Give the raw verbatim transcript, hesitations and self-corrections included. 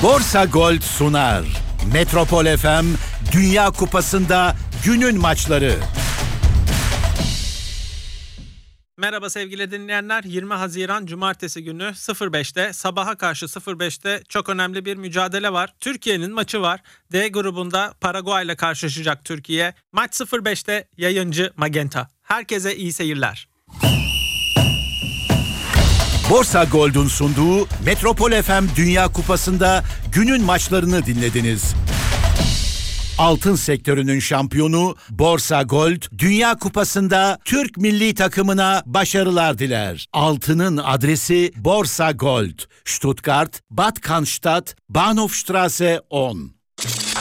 Borsa Gold sunar. Metropol F M Dünya Kupası'nda günün maçları. Merhaba sevgili dinleyenler. yirmi Haziran Cumartesi günü sıfır beşte sabaha karşı sıfır beşte çok önemli bir mücadele var. Türkiye'nin maçı var. D grubunda Paraguay ile karşılaşacak Türkiye. Maç sıfır beşte yayıncı Magenta. Herkese iyi seyirler. Borsa Gold'un sunduğu Metropol F M Dünya Kupası'nda günün maçlarını dinlediniz. Altın sektörünün şampiyonu Borsa Gold, Dünya Kupası'nda Türk milli takımına başarılar diler. Altının adresi Borsa Gold, Stuttgart, Bad Cannstatt, Bahnhofstraße on.